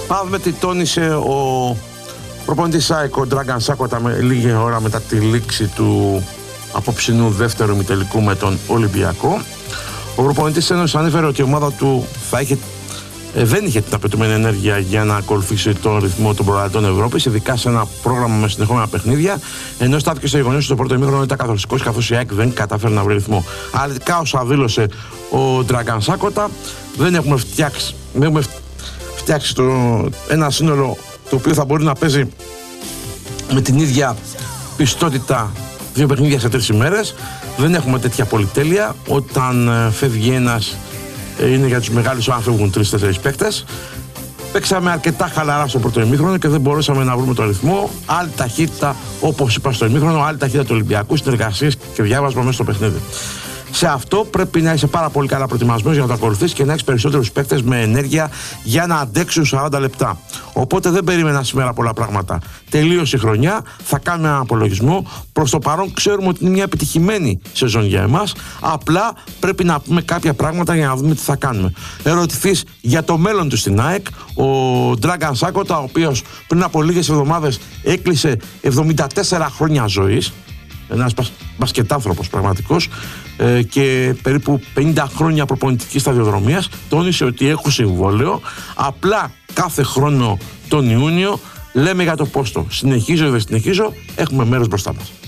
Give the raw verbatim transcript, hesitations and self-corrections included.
Πάμε τι τόνισε ο προπονητής ΑΕΚ, ο Dragan Sakota, με λίγη ώρα μετά τη λήξη του απόψινού δεύτερου ημιτελικού με τον Ολυμπιακό. Ο προπονητής Ένωσης ανέφερε ότι η ομάδα του θα είχε, ε, δεν είχε την απαιτούμενη ενέργεια για να ακολουθήσει το ρυθμό των πρωταθλητών Ευρώπης, ειδικά σε ένα πρόγραμμα με συνεχόμενα παιχνίδια, ενώ στάθηκε στο γεγονός ότι το πρώτο ημίχρονο ήταν καθοριστικός, καθώς η ΑΕΚ δεν κατάφερε να βρει ρυθμό. Αρνητικά, όσα δήλωσε ο Dragan Sakota, δεν έχουμε φτιάξει, δεν έχουμε φτιάξει το, ένα σύνολο το οποίο θα μπορεί να παίζει με την ίδια πιστότητα δύο παιχνίδια σε τρεις ημέρες. Δεν έχουμε τέτοια πολυτέλεια. Όταν φεύγει ένας, είναι για τους μεγάλους, αν φεύγουν τρεις-τέσσερις παίκτες. Παίξαμε αρκετά χαλαρά στο πρώτο ημίχρονο και δεν μπορούσαμε να βρούμε το ρυθμό. Άλλη ταχύτητα, όπως είπα στο ημίχρονο, άλλη ταχύτητα του Ολυμπιακού, συνεργασίες και διάβασμα μέσα στο παιχνίδι. Σε αυτό πρέπει να είσαι πάρα πολύ καλά προετοιμασμένος για να το ακολουθήσεις και να έχεις περισσότερους παίκτες με ενέργεια για να αντέξουν σαράντα λεπτά. Οπότε δεν περίμενα σήμερα πολλά πράγματα. Τελείωσε η χρονιά, θα κάνουμε έναν απολογισμό. Προς το παρόν ξέρουμε ότι είναι μια επιτυχημένη σεζόν για εμάς. Απλά πρέπει να πούμε κάποια πράγματα για να δούμε τι θα κάνουμε. Ερωτηθείς για το μέλλον του στην ΑΕΚ, ο Dragan Sakota, ο οποίος πριν από λίγες εβδομάδες έκλεισε εβδομήντα τέσσερα χρόνια ζωής. Ένας μπασκετάνθρωπος πραγματικός, ε, και περίπου πενήντα χρόνια προπονητικής σταδιοδρομίας, τόνισε ότι έχω συμβόλαιο. Απλά κάθε χρόνο τον Ιούνιο λέμε για το πόστο. Συνεχίζω ή δεν συνεχίζω, έχουμε μέρος μπροστά μας.